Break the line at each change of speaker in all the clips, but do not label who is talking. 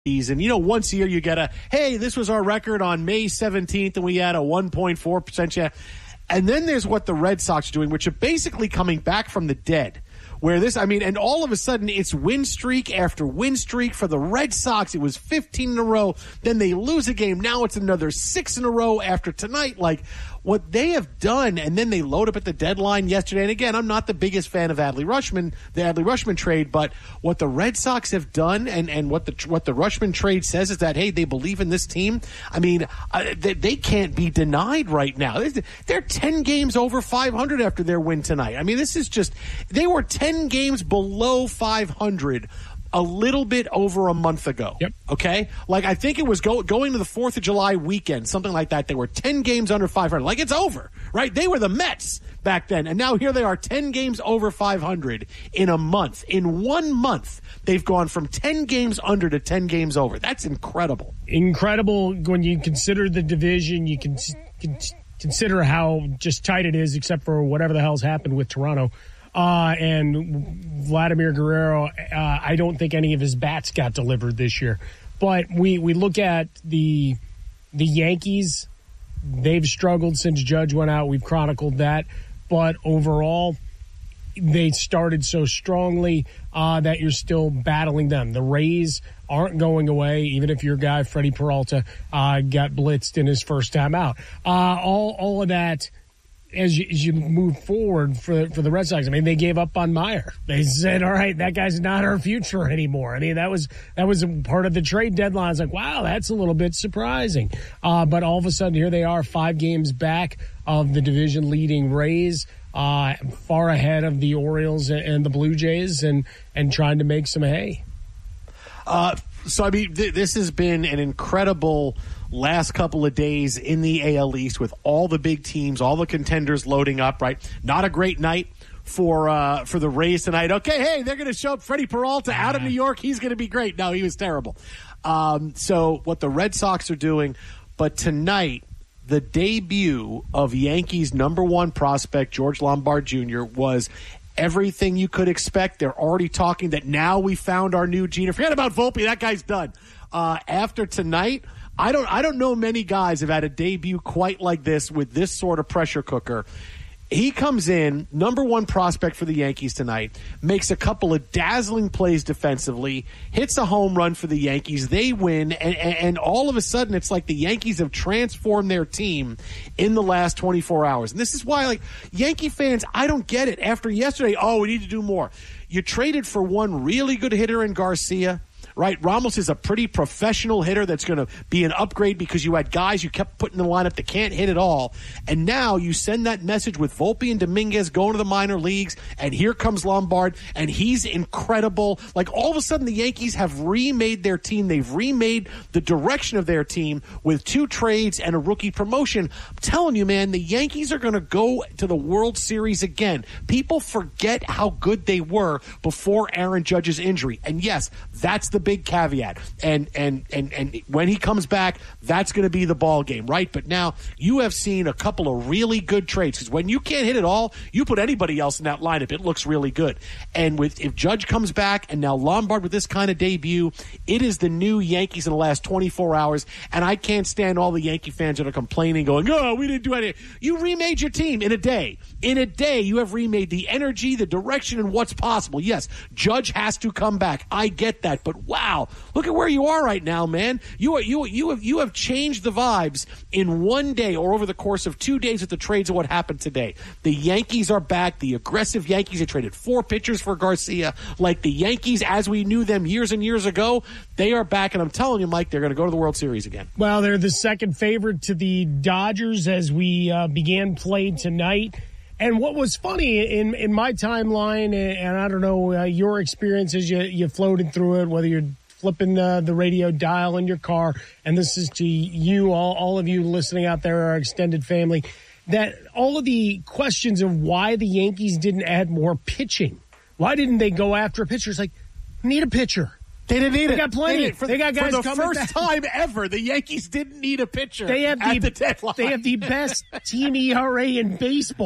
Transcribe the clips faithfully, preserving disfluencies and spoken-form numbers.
And, you know, once a year you get a, hey, this was our record on May seventeenth, and we had a one point four percent chance. And then there's what the Red Sox are doing, which are basically coming back from the dead. Where this, I mean, and all of a sudden it's win streak after win streak for the Red Sox. It was fifteen in a row. Then they lose a game. Now it's another six in a row after tonight. Like, what they have done, and then they load up at the deadline yesterday. And again, I'm not the biggest fan of Adley Rutschman, the Adley Rutschman trade, but what the Red Sox have done, and, and what the what the Rutschman trade says is that, hey, they believe in this team. I mean, uh, they, they can't be denied right now. They're ten games over five hundred after their win tonight. I mean, this is just, they were ten games below five hundred a little bit over a month ago.
Yep.
Okay? Like, I think it was go, going to the fourth of July weekend, something like that. They were ten games under five hundred. Like, it's over, right? They were the Mets back then. And now here they are, ten games over five hundred in a month. In one month, they've gone from ten games under to ten games over. That's incredible.
Incredible when you consider the division. You can, can consider how just tight it is, except for whatever the hell's happened with Toronto. Uh, and Vladimir Guerrero, uh, I don't think any of his bats got delivered this year. But we, we look at the the Yankees. They've struggled since Judge went out. We've chronicled that. But overall, they started so strongly uh, that you're still battling them. The Rays aren't going away, even if your guy, Freddie Peralta, uh, got blitzed in his first time out. Uh, all, all of that. As you, as you move forward for for the Red Sox, I mean, they gave up on Meyer. They said, "All right, that guy's not our future anymore." I mean, that was that was a part of the trade deadline. It's like, wow, that's a little bit surprising. Uh, but all of a sudden, here they are, five games back of the division-leading Rays, uh, far ahead of the Orioles and the Blue Jays, and and trying to make some hay.
Uh, so I mean, th- this has been an incredible last couple of days in the A L East with all the big teams, all the contenders loading up, right? Not a great night for uh, for the Rays tonight. Okay, hey, they're going to show up Freddie Peralta out of New York. He's going to be great. No, he was terrible. Um, so what the Red Sox are doing, but tonight, the debut of Yankees' number one prospect, George Lombard Junior, was everything you could expect. They're already talking that now we found our new Jeter. Forget about Volpe. That guy's done. Uh, after tonight, I don't I don't know many guys have had a debut quite like this with this sort of pressure cooker. He comes in, number one prospect for the Yankees tonight, makes a couple of dazzling plays defensively, hits a home run for the Yankees. They win, and, and, and all of a sudden it's like the Yankees have transformed their team in the last twenty-four hours. And this is why, like, Yankee fans, I don't get it. After yesterday, oh, we need to do more. You traded for one really good hitter in Garcia. Right, Ramos is a pretty professional hitter that's going to be an upgrade because you had guys you kept putting in the lineup that can't hit at all. And now you send that message with Volpe and Dominguez going to the minor leagues, and here comes Lombard, and he's incredible. Like, all of a sudden the Yankees have remade their team. They've remade the direction of their team with two trades and a rookie promotion. I'm telling you, man, the Yankees are going to go to the World Series again. People forget how good they were before Aaron Judge's injury. And yes, that's the big caveat, and and and and when he comes back, that's going to be the ball game, right? But now you have seen a couple of really good trades, because when you can't hit it all, you put anybody else in that lineup, it looks really good. And with if Judge comes back, and now Lombard with this kind of debut, it is the new Yankees in the last twenty-four hours. And I can't stand all the Yankee fans that are complaining, going, "Oh, we didn't do anything." You remade your team in a day. In a day, you have remade the energy, the direction, and what's possible. Yes, Judge has to come back. I get that, but wow, look at where you are right now, man. You are, you you have you have changed the vibes in one day, or over the course of two days with the trades of what happened today. The Yankees are back. The aggressive Yankees. They traded four pitchers for Garcia. Like the Yankees as we knew them years and years ago, they are back. And I'm telling you, Mike, they're going to go to the World Series again.
Well, they're the second favorite to the Dodgers as we uh, began play tonight. And what was funny in, in my timeline, and I don't know uh, your experiences, you, you floated through it, whether you're flipping uh, the radio dial in your car, and this is to you, all, all of you listening out there, our extended family, that all of the questions of why the Yankees didn't add more pitching. Why didn't they go after a pitcher? It's like, need a pitcher.
They didn't need
they
it.
Got plenty.
They, for,
they got guys
for the
coming
first
back.
time ever, the Yankees didn't need a pitcher.
They have
at
the,
the deadline.
They have the best team E R A in baseball.
Yeah.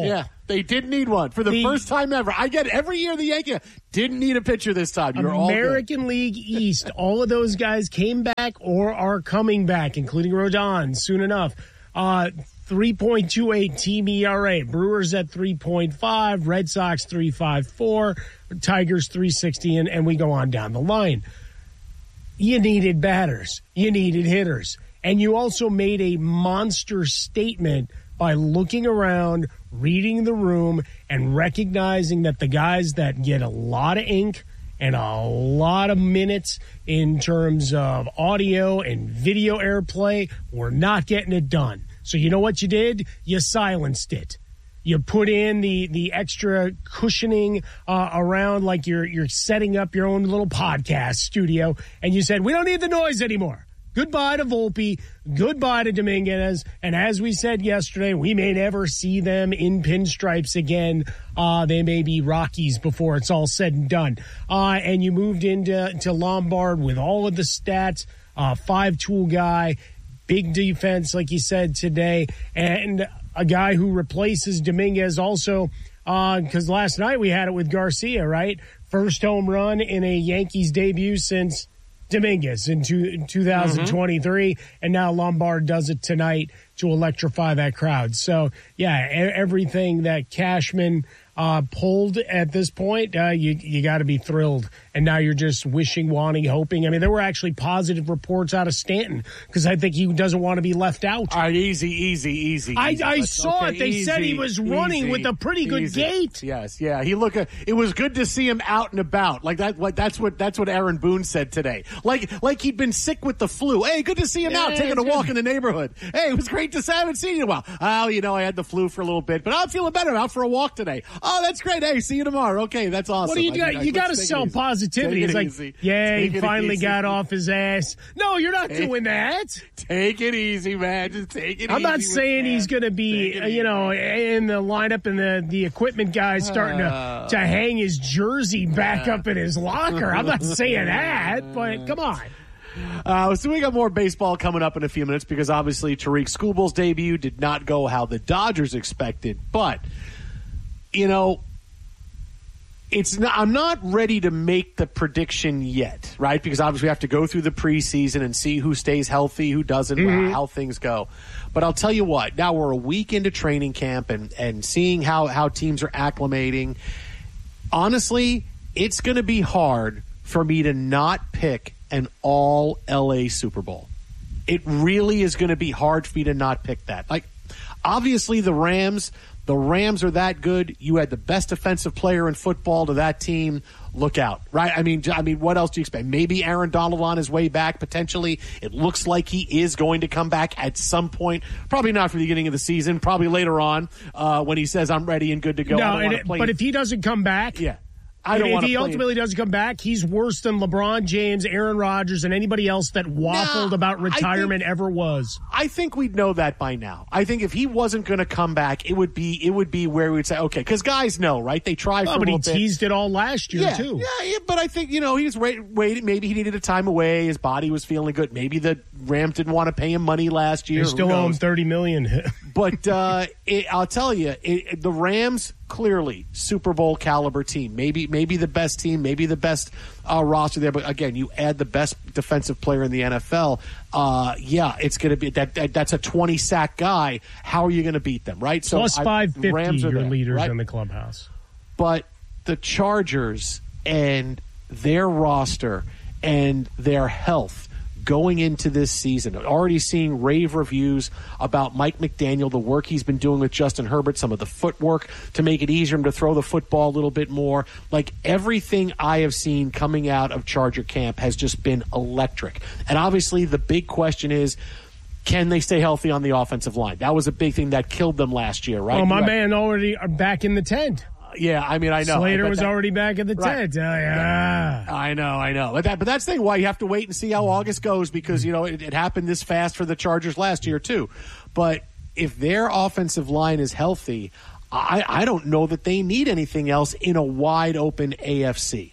They didn't need one for the, the first time ever. I get it. Every year the Yankees didn't need a pitcher this time. You're
American
all
League East, all of those guys came back or are coming back, including Rodon soon enough. Uh, three point two eight team E R A. Brewers at three point five. Red Sox three point five four. Tigers three sixty, and, and we go on down the line. You needed batters. You needed hitters. And you also made a monster statement by looking around, reading the room, and recognizing that the guys that get a lot of ink and a lot of minutes in terms of audio and video airplay were not getting it done. So you know what you did? You silenced it. You put in the, the extra cushioning uh, around like you're you're setting up your own little podcast studio, and you said, we don't need the noise anymore. Goodbye to Volpe. Goodbye to Dominguez. And as we said yesterday, we may never see them in pinstripes again. Uh, they may be Rockies before it's all said and done. Uh, and you moved into to Lombard with all of the stats, uh, five-tool guy, big defense, like you said today, and a guy who replaces Dominguez also, because uh, last night we had it with Garcia, right? First home run in a Yankees debut since Dominguez in, two, in twenty twenty-three, mm-hmm. and now Lombard does it tonight to electrify that crowd. So, yeah, everything that Cashman uh, pulled at this point, uh, you you got to be thrilled. And now you're just wishing, wanting, hoping. I mean, there were actually positive reports out of Stanton because I think he doesn't want to be left out.
All right, easy, easy, easy.
I,
easy.
I saw
okay,
it. They
easy,
said he was running
easy,
with a pretty good
easy.
gait.
Yes, yeah. He look. It was good to see him out and about. Like that. Like that's what that's what Aaron Boone said today. Like like he'd been sick with the flu. Hey, good to see him
yeah,
out, taking a walk in the neighborhood. Hey, it was great to see. I haven't seen you in a while. Oh, you know, I had the flu for a little bit, but I'm feeling better. I'm out for a walk today. Oh, that's great. Hey, see you tomorrow. Okay, that's awesome.
What do you
I
got?
mean,
you got to
it
sell
easy.
positivity.
Take
It's
it
like,
easy.
yeah,
Take
he
it
finally
easy.
got off his ass. No, you're not
Take,
doing that.
Take it easy, man. Just take it
I'm
easy.
not saying he's going to be, uh, you know, in the lineup and the, the equipment guy starting
uh,
to, to hang his jersey back uh, up in his locker. I'm not saying that, but come on.
Uh, so we got more baseball coming up in a few minutes because obviously Tariq Skubal's debut did not go how the Dodgers expected. But, you know, it's not, I'm not ready to make the prediction yet, right? Because obviously we have to go through the preseason and see who stays healthy, who doesn't, mm-hmm. how things go. But I'll tell you what, now we're a week into training camp and, and seeing how, how teams are acclimating. Honestly, it's going to be hard for me to not pick an all L A Super Bowl. It really is going to be hard for me to not pick that. Like, obviously the Rams, the Rams are that good. You had the best defensive player in football to that team. Look out, right? I mean, I mean, what else do you expect? Maybe Aaron Donald on his way back, potentially. It looks like he is going to come back at some point. Probably not for the beginning of the season. Probably later on uh, when he says, I'm ready and good to go.
No, and it, but if he doesn't come back...
Yeah. I don't
if
want
he
to
ultimately him. doesn't come back, he's worse than LeBron James, Aaron Rodgers, and anybody else that waffled
nah,
about retirement
think,
ever was.
I think we'd know that by now. I think if he wasn't going to come back, it would be it would be where we'd say, okay, because guys know, right? They try for
oh,
a
but
little
he
bit.
teased it all last year
yeah,
too.
Yeah, yeah, but I think you know he was wait, wait, maybe he needed a time away. His body was feeling good. Maybe the Rams didn't want to pay him money last year.
They still owe him thirty million dollars.
But uh, it, I'll tell you, it, the Rams clearly Super Bowl caliber team. Maybe maybe the best team, maybe the best uh, roster there. But again, you add the best defensive player in the N F L. Uh, yeah, it's going to be that, that. That's a twenty sack guy. How are you going to beat them, right?
So plus five fifty,
Rams are
your
there,
leaders
right?
in the clubhouse.
But the Chargers and their roster and their health going into this season, already seeing rave reviews about Mike McDaniel, the work he's been doing with Justin Herbert, some of the footwork to make it easier to throw the football a little bit more. Like everything I have seen coming out of Charger camp has just been electric. And obviously the big question is, can they stay healthy on the offensive line? That was a big thing that killed them last year, right?
Well, my
right.
man already are back in the tent.
Yeah, I mean, I know.
Slater was
that,
already back at the
right.
tent. Oh, yeah.
I know, I know. But, that, but that's the thing why you have to wait and see how August goes because, you know, it, it happened this fast for the Chargers last year, too. But if their offensive line is healthy, I, I don't know that they need anything else in a wide-open A F C.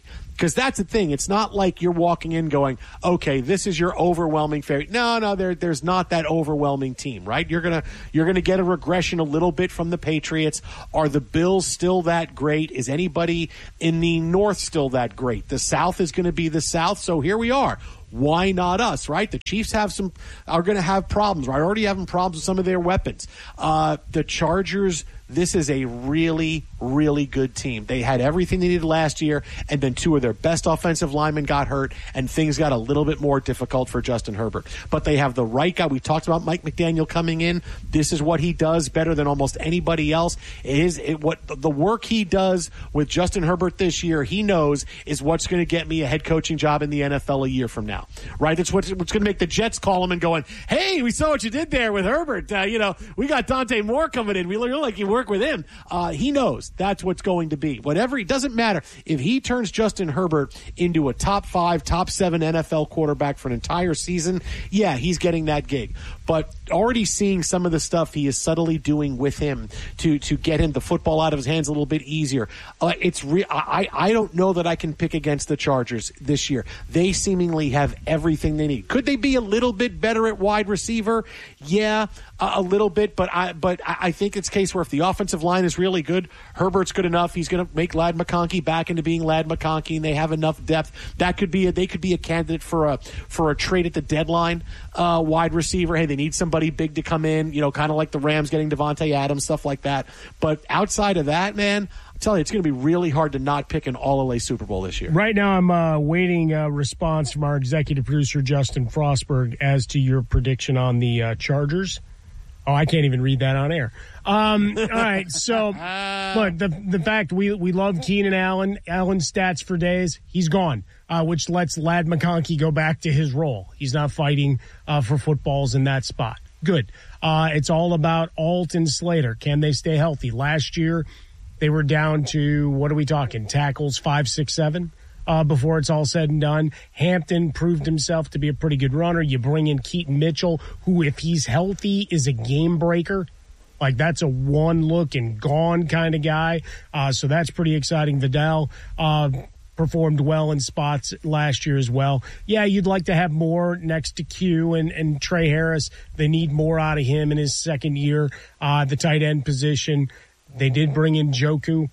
Because that's the thing. It's not like you're walking in going, okay, this is your overwhelming favorite. No, no, there, there's not that overwhelming team, right? You're gonna you're gonna get a regression a little bit from the Patriots. Are the Bills still that great? Is anybody in the North still that great? The South is going to be the South. So here we are. Why not us, right? The Chiefs have some are going to have problems, right? Already having problems with some of their weapons. Uh, the Chargers, this is a really, really good team. They had everything they needed last year, and then two of their best offensive linemen got hurt, and things got a little bit more difficult for Justin Herbert. But they have the right guy. We talked about Mike McDaniel coming in. This is what he does better than almost anybody else. It is it, what the work he does with Justin Herbert this year, he knows is what's going to get me a head coaching job in the N F L a year from now. Right? It's what's, what's going to make the Jets call him and going, hey, we saw what you did there with Herbert. Uh, you know, we got Dante Moore coming in. We look like you work with him. Uh, he knows that's what's going to be. Whatever, it doesn't matter. If he turns Justin Herbert into a top five, top seven N F L quarterback for an entire season, yeah, he's getting that gig. But already seeing some of the stuff he is subtly doing with him to to get him the football out of his hands a little bit easier. Uh, it's re- I, I don't know that I can pick against the Chargers this year. They seemingly have everything they need. Could they be a little bit better at wide receiver? Yeah, a, a little bit. But I but I think it's a case where if the offensive line is really good, Herbert's good enough. He's going to make Ladd McConkey back into being Ladd McConkey, and they have enough depth. That could be a, they could be a candidate for a for a trade at the deadline. Uh, wide receiver. Hey, they need somebody big to come in. You know, kind of like the Rams getting Devontae Adams, stuff like that. But outside of that, man, I'm telling you, it's going to be really hard to not pick an All L A Super Bowl this year.
Right now, I'm uh, waiting a response from our executive producer, Justin Frostberg, as to your prediction on the uh, Chargers. Oh, I can't even read that on air. Um, all right, so look, the the fact we we love Keenan Allen, Allen's stats for days, he's gone, uh, which lets Ladd McConkey go back to his role. He's not fighting uh, for footballs in that spot. Good. Uh, it's all about Alt and Slater. Can they stay healthy? Last year, they were down to, what are we talking, tackles five, six, seven? Uh, before it's all said and done. Hampton proved himself to be a pretty good runner. You bring in Keaton Mitchell, who, if he's healthy, is a game breaker. Like, that's a one look and gone kind of guy. Uh, so that's pretty exciting. Vidal uh, performed well in spots last year as well. Yeah, you'd like to have more next to Q and, and Trey Harris. They need more out of him in his second year. Uh, the tight end position, they did bring in Joku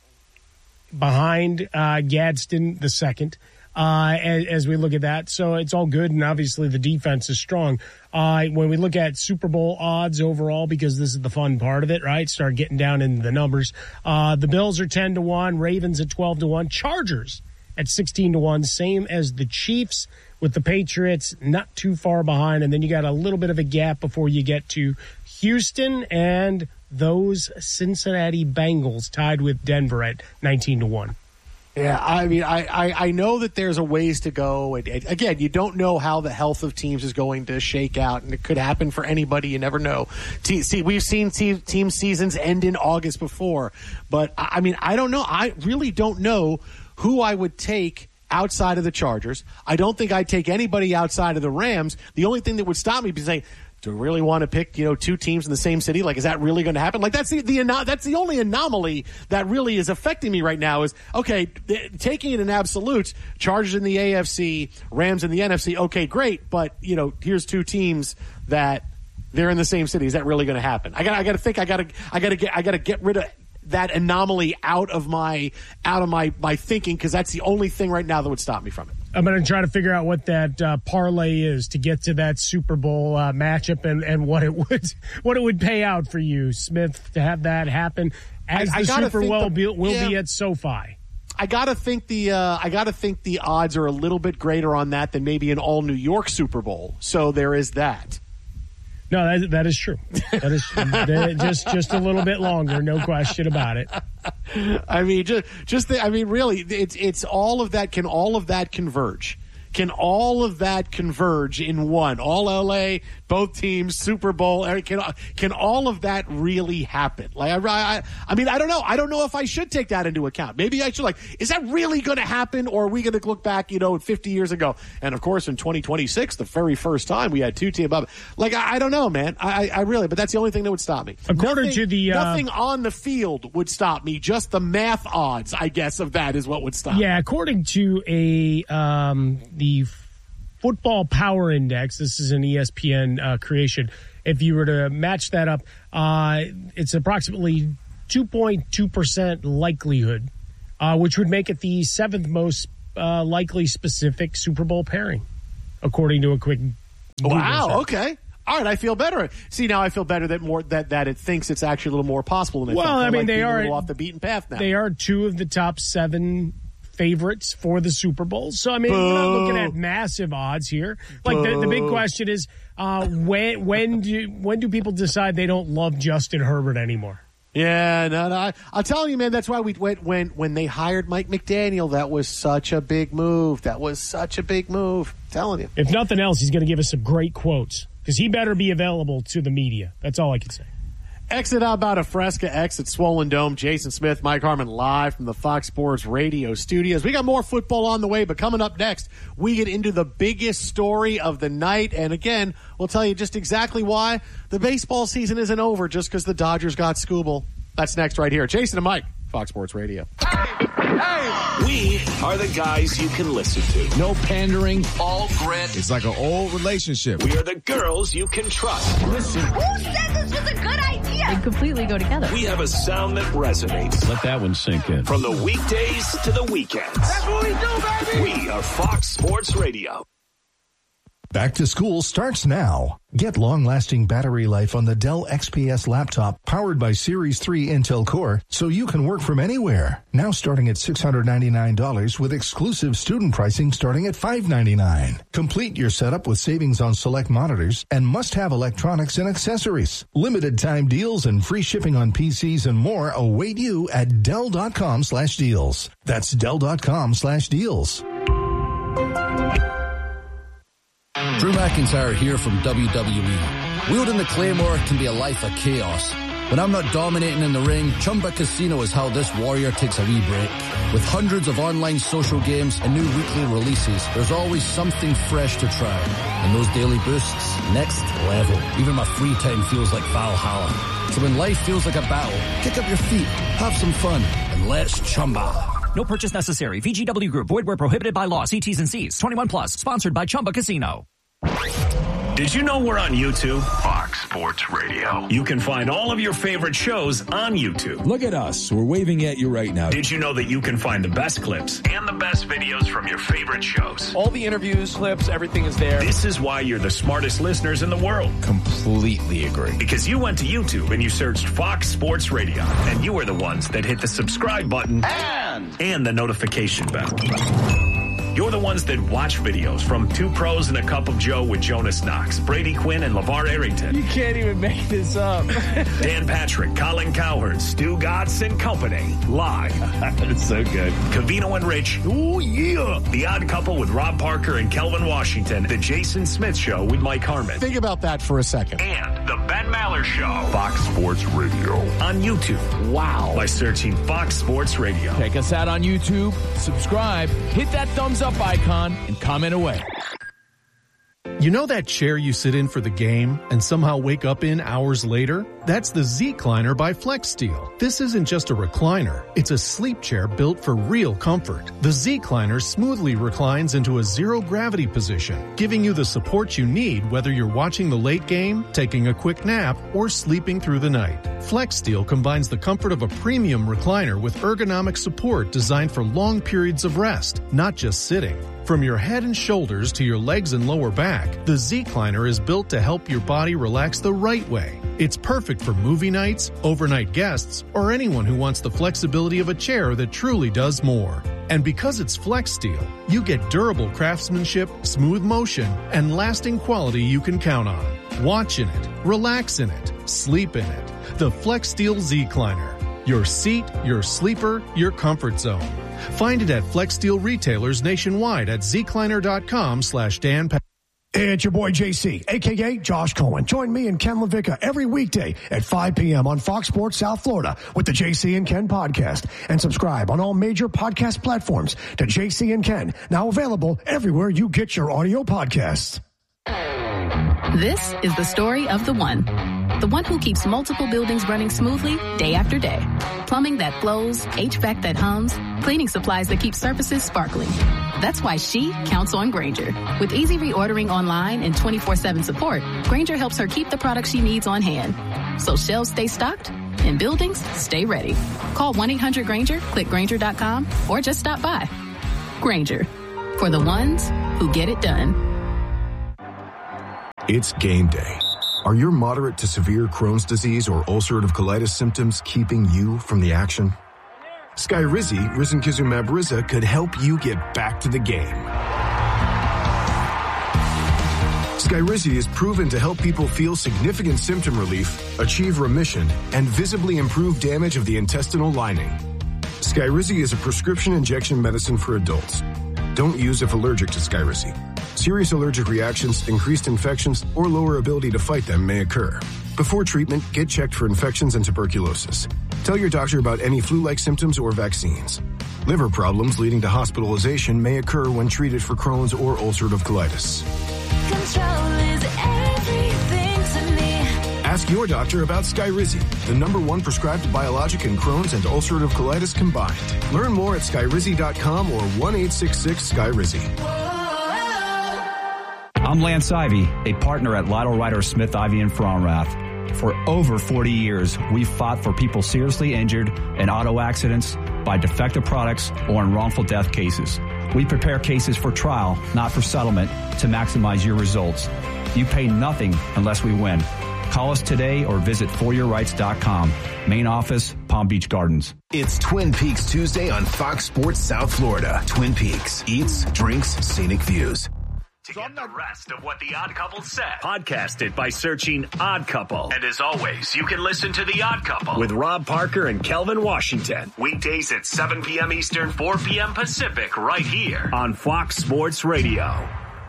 behind uh, Gadsden the second, uh, as, as we look at that. So it's all good, and obviously the defense is strong. Uh, when we look at Super Bowl odds overall, because this is the fun part of it, right? Start getting down into the numbers. Uh, the Bills are ten to one, Ravens at twelve to one, Chargers at sixteen to one, same as the Chiefs, with the Patriots not too far behind. And then you got a little bit of a gap before you get to Houston and those Cincinnati Bengals tied with Denver at nineteen to one.
Yeah, I mean, I, I, I know that there's a ways to go. And, and again, you don't know how the health of teams is going to shake out, and it could happen for anybody. You never know. Te- see, we've seen te- team seasons end in August before, but I, I mean, I don't know. I really don't know who I would take outside of the Chargers. I don't think I'd take anybody outside of the Rams. The only thing that would stop me is saying, do we really want to pick, you know, two teams in the same city? Like, is that really going to happen? Like, that's the, the that's the only anomaly that really is affecting me right now is, okay, th- taking it in absolutes, Chargers in the A F C, Rams in the N F C, okay, great, but, you know, here's two teams that they're in the same city. Is that really going to happen? I got I got to think I got to I got to get I got to get rid of that anomaly out of my out of my my thinking, because that's the only thing right now that would stop me from it.
I'm going to try to figure out what that uh, parlay is to get to that Super Bowl uh, matchup and, and what it would what it would pay out for you, Smith, to have that happen as I, the I Super Bowl be, will yeah. be at SoFi.
I gotta think the uh, I gotta think the odds are a little bit greater on that than maybe an all New York Super Bowl. So there is that.
No, that, that is true. That is just just a little bit longer, no question about it.
I mean, just just the, I mean, really, it's it's all of that. Can all of that converge? can all of that converge in one? All L A, both teams, Super Bowl. Can can all of that really happen? Like, I, I, I mean, I don't know. I don't know if I should take that into account. Maybe I should. Like, is that really going to happen, or are we going to look back, you know, fifty years ago? And of course, in twenty twenty-six, the very first time we had two teams. Like, I, I don't know, man. I, I really, but that's the only thing that would stop me.
According
nothing,
to the uh,
nothing on the field would stop me. Just the math odds, I guess, of that is what would stop.
Yeah, according to a um, the Football Power Index, this is an E S P N uh, creation. If you were to match that up, uh, it's approximately two point two percent likelihood, uh, which would make it the seventh most uh, likely specific Super Bowl pairing, according to a quick.
Wow. Okay. All right. I feel better. See, now I feel better that more that, that it thinks it's actually a little more possible than it
well.
felt.
I mean,
like
they are
a little off the beaten path now.
They are two of the top seven favorites for the Super Bowl. So I mean, Boo. We're not looking at massive odds here. Like the, the big question is, uh, when when do when do people decide they don't love Justin Herbert anymore?
Yeah, no, no. I, I'll tell you, man, that's why we went when when they hired Mike McDaniel. That was such a big move. That was such a big move. I'm telling you.
If nothing else, he's going to give us some great quotes because he better be available to the media. That's all I can say.
Exit out about a Fresca, exit Swollen Dome. Jason Smith, Mike Harmon, live from the Fox Sports Radio studios. We got more football on the way, but coming up next, we get into the biggest story of the night. And again, we'll tell you just exactly why the baseball season isn't over just because the Dodgers got Scooble. That's next right here. Jason and Mike, Fox Sports Radio.
Hey, hey. We are the guys you can listen to.
No pandering.
All grit.
It's like an old relationship.
We are the girls you can trust.
Listen. Who said this was a good idea? They completely go together.
We have a sound that resonates.
Let that one sink in.
From the weekdays to the weekends.
That's what we do,
baby. We are Fox Sports Radio.
Back to school starts now. Get long-lasting battery life on the Dell X P S laptop powered by Series three Intel Core so you can work from anywhere. Now starting at six hundred ninety-nine dollars with exclusive student pricing starting at five hundred ninety-nine dollars. Complete your setup with savings on select monitors and must-have electronics and accessories. Limited time deals and free shipping on P Cs and more await you at Dell.com slash deals. That's Dell.com slash deals.
Drew McIntyre here from W W E. Wielding the Claymore can be a life of chaos. When I'm not dominating in the ring, Chumba Casino is how this warrior takes a wee break. With hundreds of online social games and new weekly releases, there's always something fresh to try. And those daily boosts, next level. Even my free time feels like Valhalla. So when life feels like a battle, kick up your feet, have some fun, and let's Chumba.
No purchase necessary. V G W Group. Void where prohibited by law. See T's and C's. twenty-one plus. Sponsored by Chumba Casino.
Did you know we're on YouTube?
Fox Sports Radio.
You can find all of your favorite shows on YouTube.
Look at us. We're waving at you right now.
Did you know that you can find the best clips and the best videos from your favorite shows?
All the interviews, clips, everything is there.
This is why you're the smartest listeners in the world.
Completely agree.
Because you went to YouTube and you searched Fox Sports Radio, and you were the ones that hit the subscribe button
and,
and the notification bell. You're the ones that watch videos from Two Pros and a Cup of Joe with Jonas Knox, Brady Quinn, and LeVar Arrington.
You can't even make this up.
Dan Patrick, Colin Cowherd, Stu Gatz, and company. Live.
That's so good.
Cavino and Rich. Ooh, yeah. The Odd Couple with Rob Parker and Kelvin Washington. The Jason Smith Show with Mike Harmon.
Think about that for a second.
And the Ben Maller Show.
Fox Sports Radio.
On YouTube.
Wow.
By searching Fox Sports Radio.
Check us out on YouTube. Subscribe. Hit that thumbs up icon and comment away.
You know that chair you sit in for the game and somehow wake up in hours later? That's the Z-Cliner by FlexSteel. This isn't just a recliner. It's a sleep chair built for real comfort. The Z-Cliner smoothly reclines into a zero-gravity position, giving you the support you need whether you're watching the late game, taking a quick nap, or sleeping through the night. FlexSteel combines the comfort of a premium recliner with ergonomic support designed for long periods of rest, not just sitting. From your head and shoulders to your legs and lower back, the Z-Cliner is built to help your body relax the right way. It's perfect for movie nights, overnight guests, or anyone who wants the flexibility of a chair that truly does more. And because it's FlexSteel, you get durable craftsmanship, smooth motion, and lasting quality you can count on. Watch in it, relax in it, sleep in it. The FlexSteel Z-Cliner. Your seat, your sleeper, your comfort zone. Find it at Flex Steel retailers nationwide at zkleiner.com slash Dan Patrick.
It's your boy J C, a k a. Josh Cohen. Join me and Ken LaVicka every weekday at five p.m. on Fox Sports South Florida with the J C and Ken podcast. And subscribe on all major podcast platforms to J C and Ken, now available everywhere you get your audio podcasts.
This is the story of the one. The one who keeps multiple buildings running smoothly day after day. Plumbing that flows, H V A C that hums, cleaning supplies that keep surfaces sparkling. That's why she counts on Grainger. With easy reordering online and twenty-four seven support, Grainger helps her keep the products she needs on hand. So shelves stay stocked and buildings stay ready. Call one eight hundred Grainger, click Grainger dot com, or just stop by. Grainger, for the ones who get it done.
It's game day. Are your moderate to severe Crohn's disease or ulcerative colitis symptoms keeping you from the action? Skyrizi, risankizumab Riza, could help you get back to the game. Skyrizi is proven to help people feel significant symptom relief, achieve remission, and visibly improve damage of the intestinal lining. Skyrizi is a prescription injection medicine for adults. Don't use if allergic to Skyrizi. Serious allergic reactions, increased infections, or lower ability to fight them may occur. Before treatment, get checked for infections and tuberculosis. Tell your doctor about any flu-like symptoms or vaccines. Liver problems leading to hospitalization may occur when treated for Crohn's or ulcerative colitis.
Control is everything to me.
Ask your doctor about Skyrizi, the number one prescribed biologic in Crohn's and ulcerative colitis combined. Learn more at skyrizi dot com or one eight six six Skyrizi.
I'm Lance Ivy, a partner at Lytle Ryder Smith Ivy in Fromrath. For over forty years, we've fought for people seriously injured in auto accidents, by defective products, or in wrongful death cases. We prepare cases for trial, not for settlement, to maximize your results. You pay nothing unless we win. Call us today or visit for your rights dot com. Main office, Palm Beach Gardens.
It's Twin Peaks Tuesday on Fox Sports South Florida. Twin Peaks. Eats, drinks, scenic views.
To get the rest of what The Odd Couple said, podcast it by searching Odd Couple. And as always, you can listen to The Odd Couple with Rob Parker and Kelvin Washington. Weekdays at seven p.m. Eastern, four p.m. Pacific, right here on Fox Sports Radio.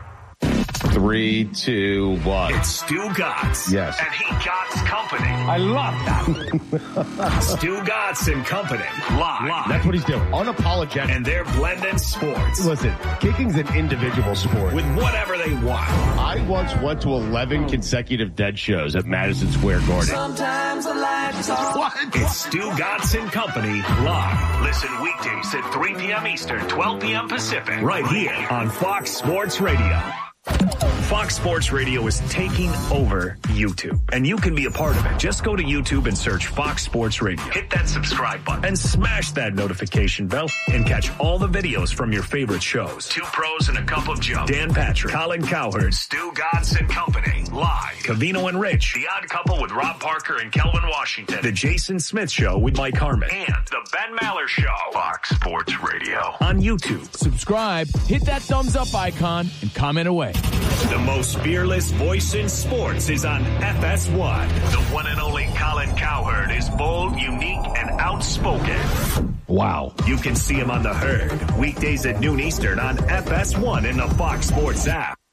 Three, two, one.
It's Stu Gotts.
Yes.
And he Gotts Company.
I love that.
Stu Gotts and Company. Live. Live.
That's what he's doing. Unapologetic.
And they're blending sports.
Listen, kicking's an individual sport.
With whatever they want.
I once went to eleven consecutive dead shows at Madison Square Garden.
Sometimes I like to
What? It's Stu Gotts and Company. Live. Listen weekdays at three p.m. Eastern, twelve p.m. Pacific. Right here on Fox Sports Radio. Fox Sports Radio is taking over YouTube, and you can be a part of it. Just go to YouTube and search Fox Sports Radio. Hit that subscribe button and smash that notification bell and catch all the videos from your favorite shows. Two Pros and a Cup of Joe. Dan Patrick, Colin Cowherd, Stu Gotts and Company. Live. Covino and Rich. The Odd Couple with Rob Parker and Kelvin Washington. The Jason Smith Show with Mike Harmon. And The Ben Maller Show.
Fox Sports Radio.
On YouTube.
Subscribe, hit that thumbs up icon, and comment away.
The most fearless voice in sports is on F S one. The one and only Colin Cowherd is bold, unique, and outspoken.
Wow.
You can see him on The Herd, weekdays at noon Eastern on F S one in the Fox Sports app.